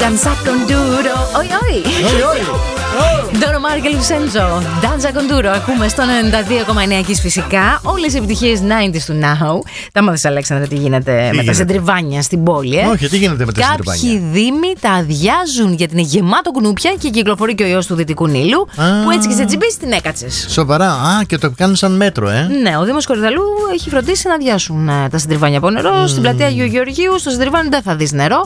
Danza con duro. Oi, oi. Don Omar και Lucenzo. Danza con duro. Ακούμε στο 92,9 Kiss φυσικά. Όλες οι επιτυχίες 90s του Now. Τα μάθες, Αλέξανδρα, τι γίνεται με τα σεντριβάνια στην πόλη, Όχι, τι γίνεται με τα σεντριβάνια. Κάποιοι δήμοι τα αδειάζουν γιατί είναι γεμάτο κουνούπια και κυκλοφορεί και ο ιός του Δυτικού Νείλου. Που έτσι και σε τσιμπήσει την έκατσες. Σοβαρά. Και το κάνουν σαν μέτρο, Ναι, ο Δήμος Κορυδαλού έχει φροντίσει να αδειάσουν τα σεντριβάνια από νερό. Στην πλατεία Αγίου Γεωργίου, στο σεντριβάνι δεν θα δεις νερό.